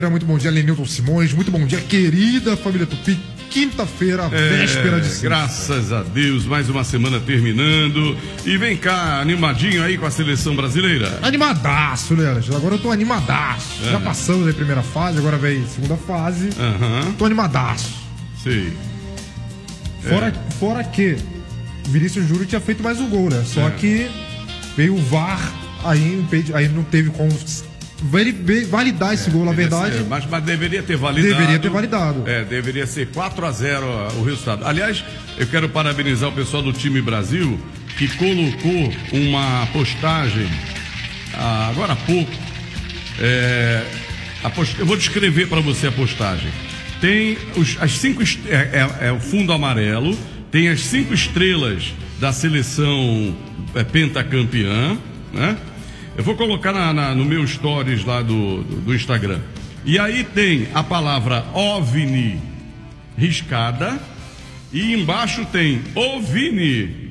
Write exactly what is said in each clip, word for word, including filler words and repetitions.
Muito bom dia, Lenilton Simões. Muito bom dia, querida família Tupi. Quinta-feira, é, véspera de sexta. Graças a Deus, mais uma semana terminando. E vem cá, animadinho aí com a seleção brasileira? Animadaço, né, Alex? Agora eu tô animadaço. É. Já passamos a primeira fase, agora vem a segunda fase. Uhum. Tô animadaço. Sei. Fora, é. fora que Vinícius Júnior tinha feito mais um gol, né? Só é. que veio o V A R, aí, aí não teve como validar esse é, gol, na verdade. Ser, mas, mas deveria ter validado. Deveria ter validado. É, deveria ser quatro a zero o resultado. Aliás, eu quero parabenizar o pessoal do time Brasil, que colocou uma postagem ah, agora há pouco. É, a post... Eu vou descrever para você a postagem. Tem os, as cinco est... é, é, é o fundo amarelo, tem as cinco estrelas da seleção é, pentacampeã, né? Eu vou colocar na, na, no meu stories lá do, do, do Instagram. E aí tem a palavra OVNI riscada e embaixo tem OVNI.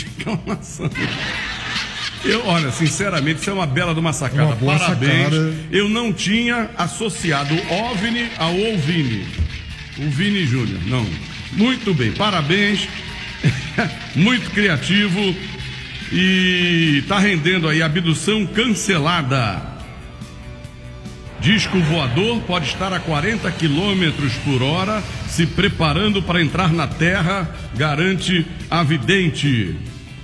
Eu, olha, sinceramente, isso é uma bela de uma sacada. Uma boa Parabéns. Sacada. Eu não tinha associado OVNI ao OVNI. O Vini Júnior, não. Muito bem, parabéns. Muito criativo. E tá rendendo aí abdução cancelada. Disco voador pode estar a quarenta quilômetros por hora se preparando para entrar na Terra, garante a vidente.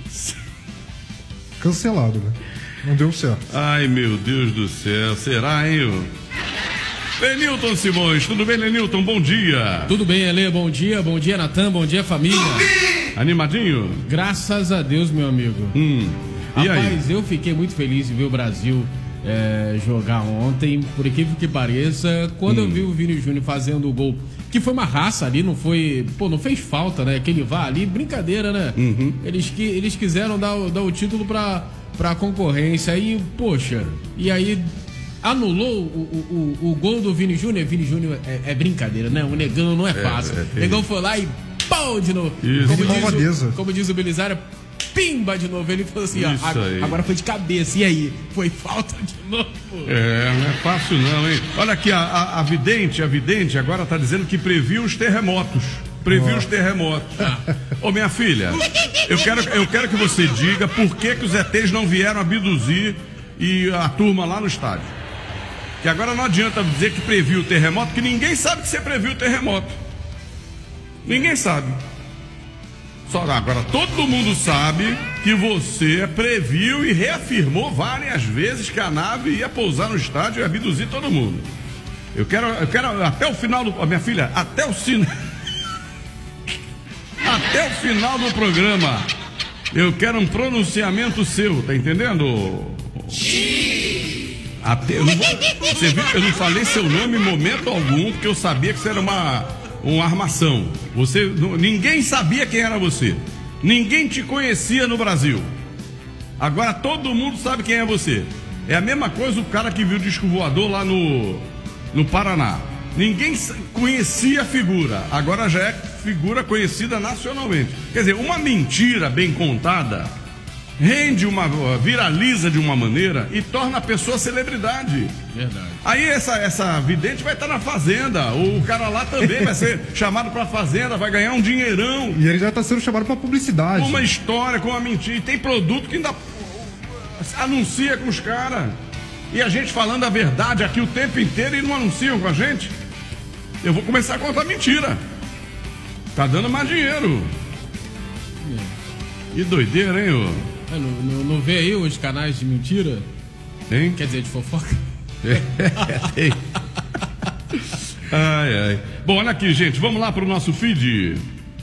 Cancelado, né? Não deu certo. Ai, meu Deus do céu, será, hein? Lenilton Simões, tudo bem, Lenilton? Bom dia. Tudo bem, Ele, bom dia, bom dia, Natan, bom dia, família. Animadinho? Graças a Deus, meu amigo. Hum. E Rapaz, aí? eu fiquei muito feliz de ver o Brasil é, jogar ontem, por incrível que pareça, quando hum. eu vi o Vini Júnior fazendo o gol, que foi uma raça ali, não foi, pô, não fez falta, né? Que ele vá ali, brincadeira, né? Uhum. Eles, que, eles quiseram dar, dar o título pra, pra concorrência, aí, poxa, e aí anulou o, o, o, o gol do Vini Júnior. Vini Júnior é, é brincadeira, né? O Negão não é fácil. É, é, é. O Negão foi lá e pau de novo. Como diz, o, como diz o Belisário, pimba de novo. Ele falou assim, Isso ó, agora, agora foi de cabeça. E aí? Foi falta de novo. É, não é fácil não, hein? Olha aqui, a, a, a vidente, a vidente agora tá dizendo que previu os terremotos. Previu oh. os terremotos. Ah. Ô, minha filha, eu quero, eu quero que você diga por que que os E Tês não vieram abduzir e a turma lá no estádio. Que agora não adianta dizer que previu o terremoto, que ninguém sabe que você previu o terremoto. Ninguém sabe. Só agora todo mundo sabe que você previu e reafirmou várias vezes que a nave ia pousar no estádio e abduzir todo mundo. Eu quero, eu quero até o final do, minha filha, até o sino, até o final do programa. Eu quero um pronunciamento seu, tá entendendo? Até, eu, não vou, você viu que eu não falei seu nome em momento algum, porque eu sabia que você era uma, uma armação. Você, ninguém sabia quem era você. Ninguém te conhecia no Brasil. Agora todo mundo sabe quem é você. É a mesma coisa o cara que viu o disco voador lá no, no Paraná. Ninguém conhecia a figura. Agora já é figura conhecida nacionalmente. Quer dizer, uma mentira bem contada rende uma, viraliza de uma maneira e torna a pessoa celebridade. Verdade. Aí essa, essa vidente vai estar na fazenda, o cara lá também vai ser chamado pra fazenda, vai ganhar um dinheirão. E ele já está sendo chamado pra publicidade. Com uma história, com uma mentira. E tem produto que ainda anuncia com os caras. E a gente falando a verdade aqui o tempo inteiro e não anunciam com a gente. Eu vou começar a contar mentira. Tá dando mais dinheiro. Que doideira, hein, ô? Não, não, não vê aí os canais de mentira? Tem? Quer dizer, de fofoca? É, tem. Ai, ai. Bom, olha aqui, gente. Vamos lá pro nosso feed.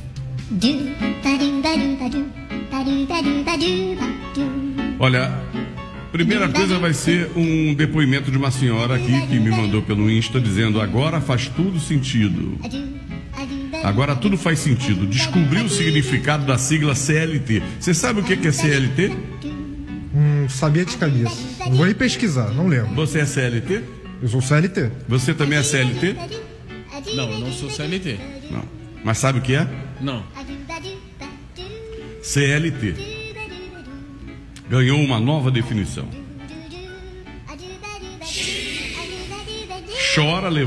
Olha, primeira coisa vai ser um depoimento de uma senhora aqui que me mandou pelo Insta dizendo: agora faz tudo sentido. Agora tudo faz sentido. Descobri o significado da sigla C L T. Você sabe o que é C L T? Hum, sabia de cabeça. Não vou nem pesquisar, não lembro. Você é C L T? Eu sou C L T. Você também é C L T? Não, eu não sou C L T. Não. Mas sabe o que é? Não. C L T ganhou uma nova definição. chora,